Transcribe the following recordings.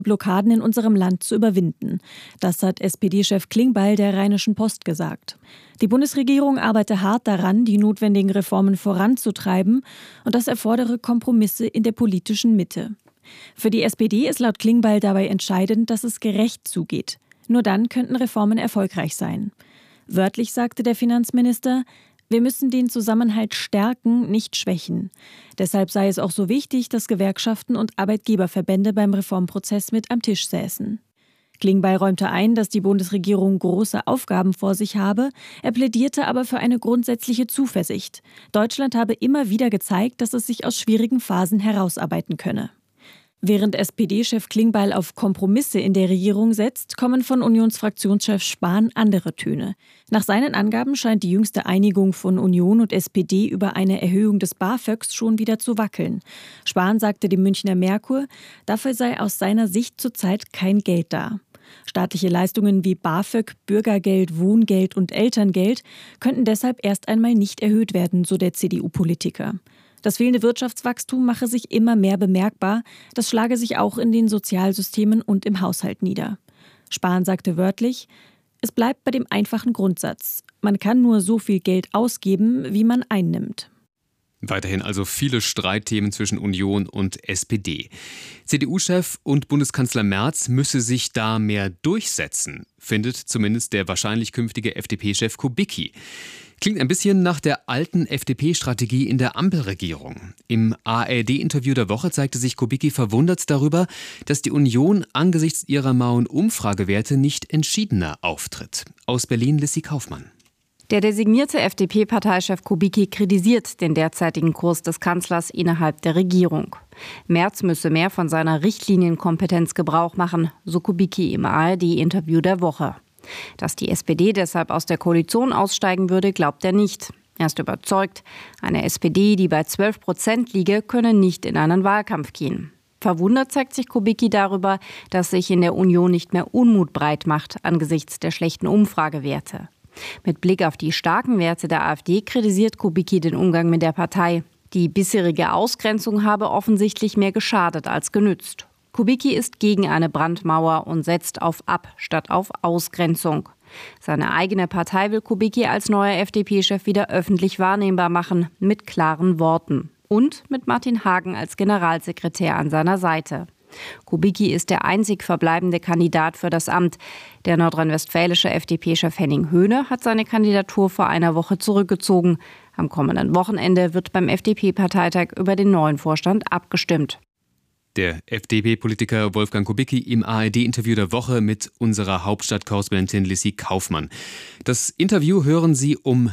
Blockaden in unserem Land zu überwinden. Das hat SPD-Chef Klingbeil der Rheinischen Post gesagt. Die Bundesregierung arbeite hart daran, die notwendigen Reformen voranzutreiben, und das erfordere Kompromisse in der politischen Mitte. Für die SPD ist laut Klingbeil dabei entscheidend, dass es gerecht zugeht. Nur dann könnten Reformen erfolgreich sein. Wörtlich sagte der Finanzminister: Wir müssen den Zusammenhalt stärken, nicht schwächen. Deshalb sei es auch so wichtig, dass Gewerkschaften und Arbeitgeberverbände beim Reformprozess mit am Tisch säßen. Klingbeil räumte ein, dass die Bundesregierung große Aufgaben vor sich habe. Er plädierte aber für eine grundsätzliche Zuversicht. Deutschland habe immer wieder gezeigt, dass es sich aus schwierigen Phasen herausarbeiten könne. Während SPD-Chef Klingbeil auf Kompromisse in der Regierung setzt, kommen von Unionsfraktionschef Spahn andere Töne. Nach seinen Angaben scheint die jüngste Einigung von Union und SPD über eine Erhöhung des BAföGs schon wieder zu wackeln. Spahn sagte dem Münchner Merkur, dafür sei aus seiner Sicht zurzeit kein Geld da. Staatliche Leistungen wie BAföG, Bürgergeld, Wohngeld und Elterngeld könnten deshalb erst einmal nicht erhöht werden, so der CDU-Politiker. Das fehlende Wirtschaftswachstum mache sich immer mehr bemerkbar. Das schlage sich auch in den Sozialsystemen und im Haushalt nieder. Spahn sagte wörtlich: Es bleibt bei dem einfachen Grundsatz. Man kann nur so viel Geld ausgeben, wie man einnimmt. Weiterhin also viele Streitthemen zwischen Union und SPD. CDU-Chef und Bundeskanzler Merz müsse sich da mehr durchsetzen, findet zumindest der wahrscheinlich künftige FDP-Chef Kubicki. Klingt ein bisschen nach der alten FDP-Strategie in der Ampelregierung. Im ARD-Interview der Woche zeigte sich Kubicki verwundert darüber, dass die Union angesichts ihrer mauen Umfragewerte nicht entschiedener auftritt. Aus Berlin Lissy Kaufmann. Der designierte FDP-Parteichef Kubicki kritisiert den derzeitigen Kurs des Kanzlers innerhalb der Regierung. Merz müsse mehr von seiner Richtlinienkompetenz Gebrauch machen, so Kubicki im ARD-Interview der Woche. Dass die SPD deshalb aus der Koalition aussteigen würde, glaubt er nicht. Er ist überzeugt, eine SPD, die bei 12% liege, könne nicht in einen Wahlkampf gehen. Verwundert zeigt sich Kubicki darüber, dass sich in der Union nicht mehr Unmut breit macht angesichts der schlechten Umfragewerte. Mit Blick auf die starken Werte der AfD kritisiert Kubicki den Umgang mit der Partei. Die bisherige Ausgrenzung habe offensichtlich mehr geschadet als genützt. Kubicki ist gegen eine Brandmauer und setzt auf Ab- statt auf Ausgrenzung. Seine eigene Partei will Kubicki als neuer FDP-Chef wieder öffentlich wahrnehmbar machen, mit klaren Worten. Und mit Martin Hagen als Generalsekretär an seiner Seite. Kubicki ist der einzig verbleibende Kandidat für das Amt. Der nordrhein-westfälische FDP-Chef Henning Höhne hat seine Kandidatur vor einer Woche zurückgezogen. Am kommenden Wochenende wird beim FDP-Parteitag über den neuen Vorstand abgestimmt. Der FDP-Politiker Wolfgang Kubicki im ARD-Interview der Woche mit unserer Hauptstadtkorrespondentin Lissy Kaufmann. Das Interview hören Sie um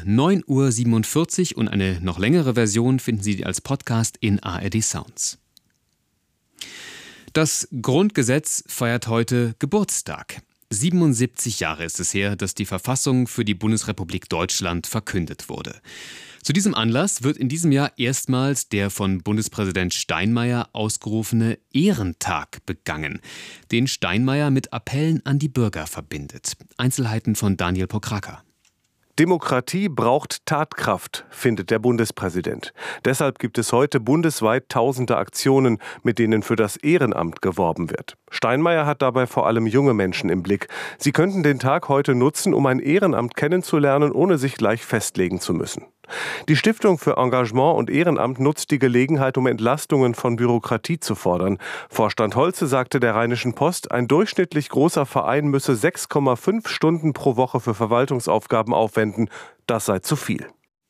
9:47 Uhr und eine noch längere Version finden Sie als Podcast in ARD Sounds. Das Grundgesetz feiert heute Geburtstag. 77 Jahre ist es her, dass die Verfassung für die Bundesrepublik Deutschland verkündet wurde. Zu diesem Anlass wird in diesem Jahr erstmals der von Bundespräsident Steinmeier ausgerufene Ehrentag begangen, den Steinmeier mit Appellen an die Bürger verbindet. Einzelheiten von Daniel Pokraka. Demokratie braucht Tatkraft, findet der Bundespräsident. Deshalb gibt es heute bundesweit tausende Aktionen, mit denen für das Ehrenamt geworben wird. Steinmeier hat dabei vor allem junge Menschen im Blick. Sie könnten den Tag heute nutzen, um ein Ehrenamt kennenzulernen, ohne sich gleich festlegen zu müssen. Die Stiftung für Engagement und Ehrenamt nutzt die Gelegenheit, um Entlastungen von Bürokratie zu fordern. Vorstand Holze sagte der Rheinischen Post, ein durchschnittlich großer Verein müsse 6,5 Stunden pro Woche für Verwaltungsaufgaben aufwenden. Das sei zu viel.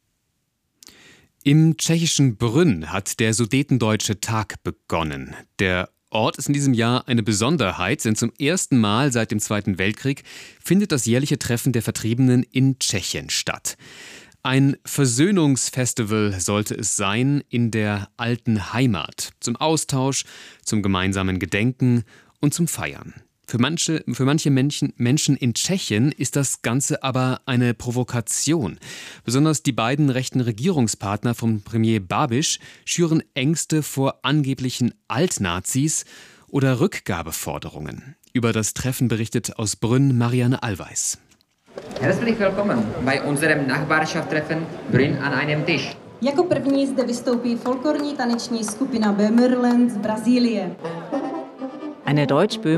Im tschechischen Brünn hat der Sudetendeutsche Tag begonnen. Der Ort ist in diesem Jahr eine Besonderheit, denn zum ersten Mal seit dem Zweiten Weltkrieg findet das jährliche Treffen der Vertriebenen in Tschechien statt. Ein Versöhnungsfestival sollte es sein in der alten Heimat. Zum Austausch, zum gemeinsamen Gedenken und zum Feiern. Für manche Menschen in Tschechien ist das Ganze aber eine Provokation. Besonders die beiden rechten Regierungspartner von Premier Babiš schüren Ängste vor angeblichen Altnazis oder Rückgabeforderungen. Über das Treffen berichtet aus Brünn Marianne Allweis. Herzlich willkommen bei unserem Nachbarschaftstreffen Brünn an einem Tisch. Jako první zde vystoupí folklorní taneční skupina Böhmerland z Brazílie. Eine deutsch-böhmische